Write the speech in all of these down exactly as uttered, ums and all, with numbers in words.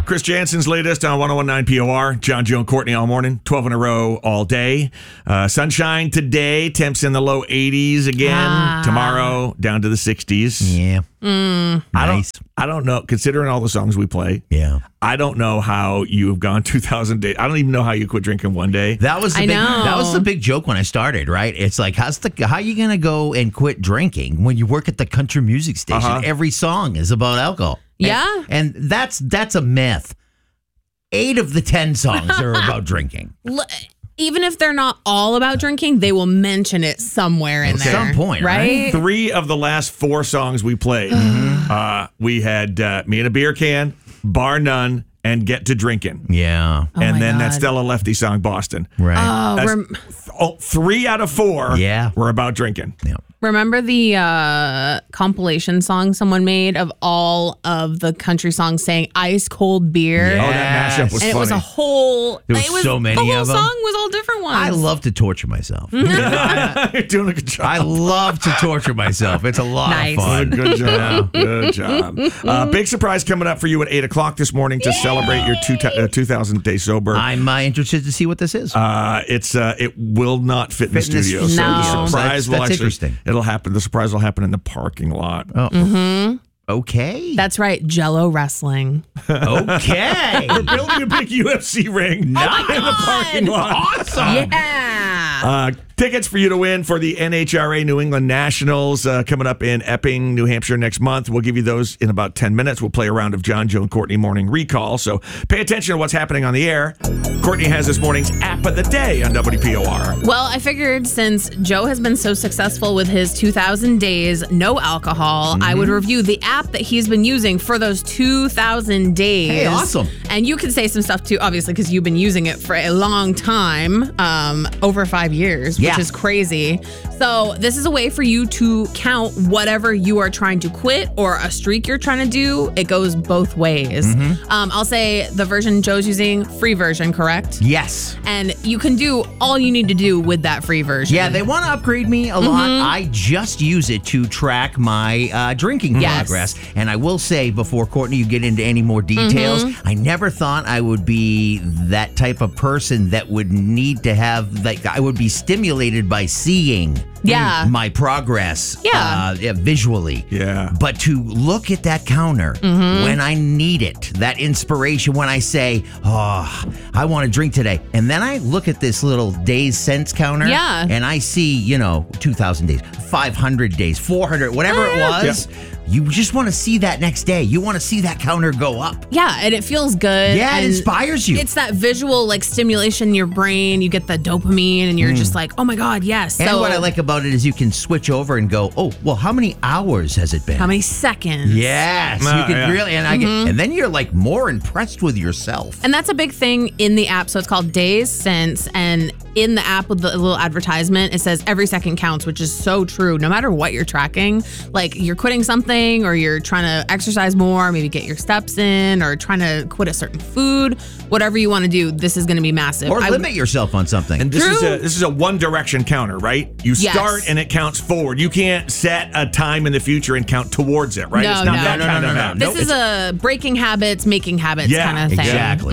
Chris Jansen's latest on one oh one point nine P O R. John, Joe, and Courtney all morning. twelve in a row all day. Uh, sunshine today. Temps in the low eighties again. Ah. Tomorrow down to the sixties. Yeah. Mm. I Nice. don't, I don't know. Considering all the songs we play, Yeah. I don't know how you've gone two thousand days. I don't even know how you quit drinking one day. That was the I big, know. that was the big joke when I started, right? It's like, how's the how you gonna go and quit drinking when you work at the country music station? Uh-huh. Every song is about alcohol. Yeah. And, and that's that's a myth. Eight of the ten songs are about drinking. L- Even if they're not all about drinking, they will mention it somewhere in At there. some point, right? Three of the last four songs we played, uh, we had uh, Me and a Beer Can, Bar None, and Get to Drinking. Yeah. Oh and my then that God. Stella Lefty song, Boston. Right. Oh, That's- rem- Oh, three out of four Yeah. were about drinking. yeah. remember the uh, compilation song someone made of all of the country songs saying ice cold beer? Yeah. Oh, that mashup was And funny. it was a whole. There was it was, so many The whole of them. song was all different ones. I love to torture myself. You're doing a good job. I love to torture myself. It's a lot Nice. of fun. Good job. Good job. Uh, big surprise coming up for you at eight o'clock this morning to celebrate your two uh, two thousand day sober. I'm uh, interested to see what this is. Uh, it's uh, it will not fit in the Fit in the studio. So No. the surprise That's- will that's actually interesting. it'll happen. The surprise will happen in the parking lot. Oh. Okay. That's right, Jello wrestling. okay. We're building a big U F C ring in the parking lot. Awesome. Yeah. Uh, tickets for you to win for the N H R A New England Nationals uh, coming up in Epping, New Hampshire next month. We'll give you those in about ten minutes. We'll play a round of John, Joe, and Courtney Morning Recall. So pay attention to what's happening on the air. Courtney has this morning's App of the Day on W P O R. Well, I figured since Joe has been so successful with his two thousand days, no alcohol, I would review the app that he's been using for those two thousand days. Hey, awesome. And you can say some stuff too, obviously, because you've been using it for a long time, um, over five years, which Yeah. is crazy. So this is a way for you to count whatever you are trying to quit or a streak you're trying to do. It goes both ways. Mm-hmm. Um, I'll say the version Joe's using, free version, correct? Yes. And you can do all you need to do with that free version. Yeah, they want to upgrade me a lot. I just use it to track my uh, drinking Yes. progress. And I will say, before Courtney, you get into any more details, I never thought I would be that type of person that would need to have, like, I would be stimulated by seeing Yeah. my progress Yeah. uh, yeah, visually. Yeah. But to look at that counter when I need it, that inspiration when I say, oh, I want to drink today. And then I look at this little days since counter. Yeah. And I see, you know, two thousand days, five hundred days, four hundred, whatever it was. You just want to see that next day. You want to see that counter go up. Yeah, and it feels good. Yeah, it and inspires you. It's that visual like stimulation in your brain. You get the dopamine and you're just like, oh my God, yes. And so what I like about it is you can switch over and go, oh, well, how many hours has it been? how many seconds? Yes, Ah, you can yeah. really, and I get, and then you're like more impressed with yourself. And that's a big thing in the app. So it's called Days Since. And in the app with the little advertisement, it says every second counts, which is so true. No matter what you're tracking, like you're quitting something or you're trying to exercise more, maybe get your steps in or trying to quit a certain food, whatever you want to do, this is going to be massive. Or I- limit yourself on something. And this is True. a this is a one direction counter, right? You Yes. start and it counts forward. You can't set a time in the future and count towards it, right? No, it's not no. that No, no, kind no, of no, app. no. This is a breaking habits, making habits Yeah, kind of thing. exactly.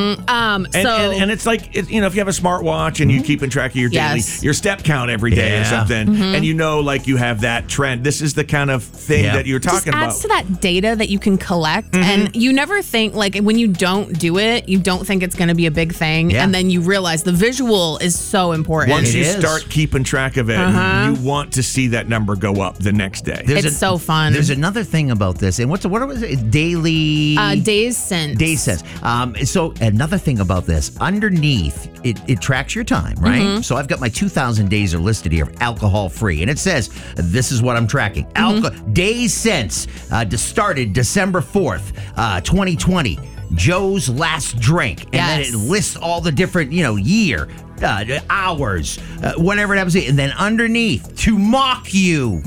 Um, And, so and, and it's like, it, you know, if you have a smartwatch and you keep in track of your daily, Yes. your step count every day or Yeah. something, and you know, like you have that trend. This is the kind of thing Yeah. that you're just talking adds about. to that data that you can collect, and you never think like when you don't do it, you don't think it's going to be a big thing, Yeah. and then you realize the visual is so important. Once It you is. start keeping track of it, Uh-huh. you want to see that number go up the next day. There's It's so fun. There's another thing about this, and what's what was it? Daily uh, days since. Day says. Um, so another thing about this, underneath it, it tracks your time, right? Mm-hmm. So I've got my two thousand days are listed here, alcohol free, and it says this is what I'm tracking. Mm-hmm. Alco- days since uh, started December fourth, uh, twenty twenty. Joe's last drink, and then Yes. it lists all the different, you know, year, uh, hours, uh, whatever it happens to be. And then underneath, to mock you,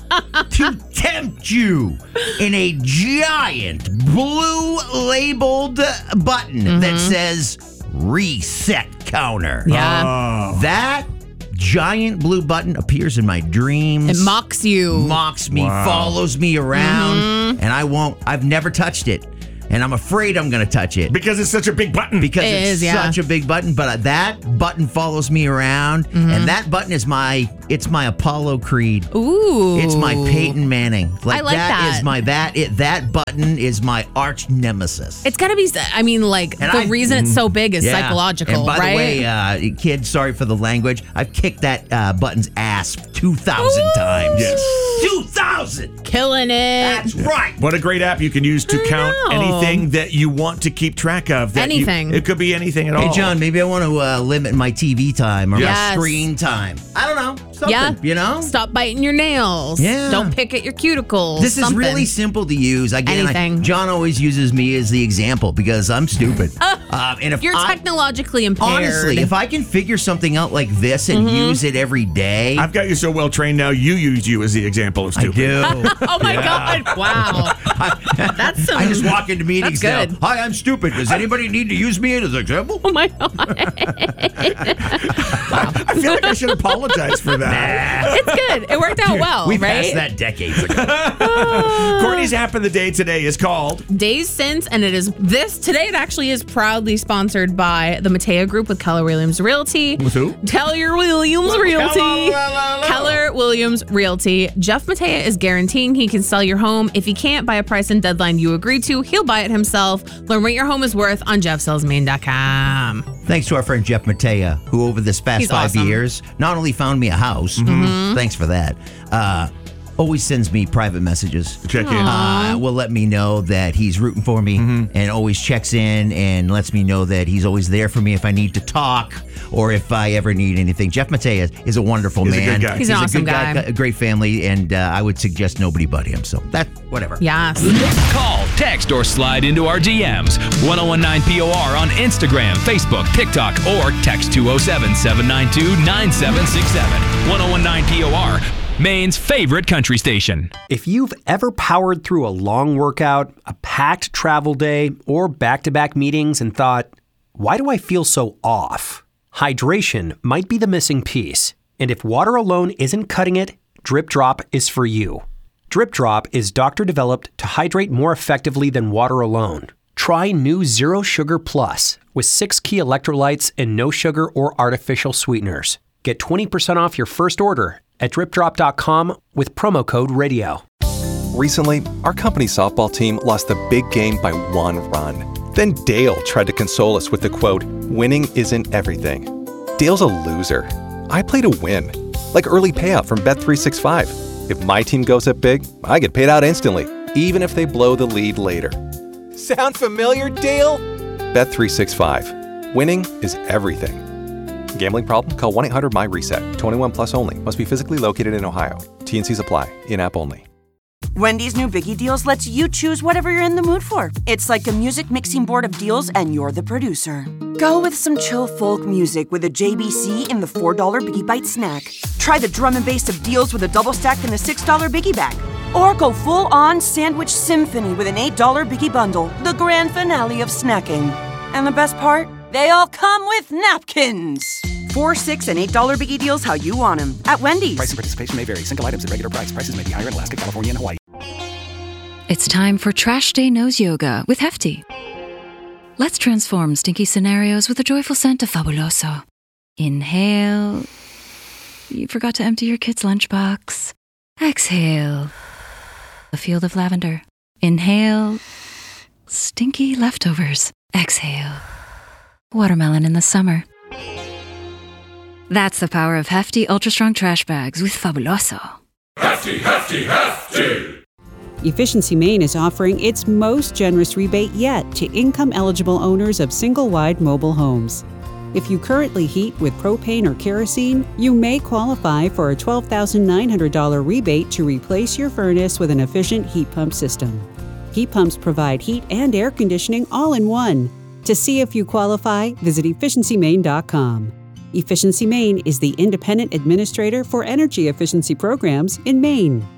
to tempt you, in a giant blue labeled button that says reset counter. Yeah. Oh. That giant blue button appears in my dreams. It mocks you. Mocks me, Wow. follows me around, and I won't, I've never touched it. and I'm afraid I'm going to touch it. Because it's such a big button. Because It it's is, yeah. such a big button, but that button follows me around, Mm-hmm. and that button is my, it's my Apollo Creed. Ooh. It's my Peyton Manning. Like, I like that. is my, that, it, that button is my arch nemesis. It's got to be, I mean, like, And the I- reason it's so big is Yeah. psychological, And by right? the way, uh, kids, sorry for the language. I've kicked that uh, button's ass two thousand times. Yes. two thousand! Killing it. That's right. What a great app you can use to I count know. anything that you want to keep track of. that you- Anything. it could be anything at all. Hey, John, maybe I want to uh, limit my T V time or Yes. my screen time. I don't know. Something, Yeah. you know? Stop biting your nails. Yeah. Don't pick at your cuticles. This something. is really simple to use. Again, I, Anything. John always uses me as the example because I'm stupid. uh, and if You're I, technologically impaired. honestly, if I can figure something out like this and Mm-hmm. use it every day, I've got you so well trained now, you use you as the example of I stupid. do. Oh my God! Wow, that's some. I just walk into meetings now. That's good. Hi, I'm stupid. Does anybody need to use me as an example? Oh my God! I feel like I should apologize for that. It's good. It worked out well, we right? passed that decades ago. Courtney's app of the day today is called Days Since, and it is this today. It actually is proudly sponsored by the Matea Group with Keller Williams Realty. With who? Keller Williams Realty. Keller, Keller Williams Realty. Jeff Matea is guaranteeing he can sell your home. If he can't by a price and deadline you agree to, he'll buy it himself. Learn what your home is worth on jeff sells maine dot com. Thanks to our friend Jeff Matea, who over this past He's five awesome. years not only found me a house, Mm-hmm. thanks for that, uh, always sends me private messages. Check in. Uh, will let me know that he's rooting for me and always checks in and lets me know that he's always there for me if I need to talk or if I ever need anything. Jeff Matea is a wonderful He's a man. good guy. He's an a awesome good guy, guy. a great family, and uh, I would suggest nobody but him. So that, whatever. Yes. Call, text, or slide into our D Ms. ten nineteen P O R on Instagram, Facebook, TikTok, or text two oh seven, seven nine two, nine seven six seven. ten nineteen P O R, Maine's favorite country station. If you've ever powered through a long workout, a packed travel day, or back-to-back meetings and thought, why do I feel so off? Hydration might be the missing piece. And if water alone isn't cutting it, Drip Drop is for you. Drip Drop is doctor-developed to hydrate more effectively than water alone. Try new Zero Sugar Plus with six key electrolytes and no sugar or artificial sweeteners. Get twenty percent off your first order at drip drop dot com with promo code radio. Recently, our company softball team lost the big game by one run. Then Dale tried to console us with the quote, "Winning isn't everything." Dale's a loser. I play to win, like early payout from Bet three sixty-five. If my team goes up big, I get paid out instantly, even if they blow the lead later. Sound familiar, Dale? Bet three sixty-five. Winning is everything. Gambling problem? Call one eight hundred M Y reset. twenty-one plus only. Must be physically located in Ohio. T N Cs apply. In-app only. Wendy's new Biggie Deals lets you choose whatever you're in the mood for. It's like a music mixing board of deals, and you're the producer. Go with some chill folk music with a J B C in the four dollar Biggie Bite snack. Try the drum and bass of deals with a double stack in the six dollar Biggie Bag. Or go full-on sandwich symphony with an eight dollar Biggie Bundle, the grand finale of snacking. And the best part? They all come with napkins. Four, six, and eight dollar Biggie Deals how you want them at Wendy's. Price and participation may vary. Single items at regular price. Prices may be higher in Alaska, California, and Hawaii. It's time for Trash Day Nose Yoga with Hefty. Let's transform stinky scenarios with a joyful scent of Fabuloso. Inhale. You forgot to empty your kid's lunchbox. Exhale. A field of lavender. Inhale. Stinky leftovers. Exhale. Watermelon in the summer. That's the power of Hefty Ultra Strong Trash Bags with Fabuloso. Hefty, hefty, hefty! Efficiency Maine is offering its most generous rebate yet to income-eligible owners of single-wide mobile homes. If you currently heat with propane or kerosene, you may qualify for a twelve thousand nine hundred dollars rebate to replace your furnace with an efficient heat pump system. Heat pumps provide heat and air conditioning all in one. To see if you qualify, visit efficiency maine dot com. Efficiency Maine is the independent administrator for energy efficiency programs in Maine.